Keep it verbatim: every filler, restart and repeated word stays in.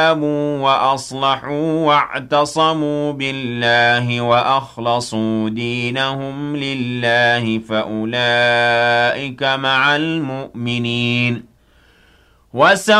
وأصلحوا واعتصموا بالله وأخلصوا دينهم لله فأولئك مع المؤمنين.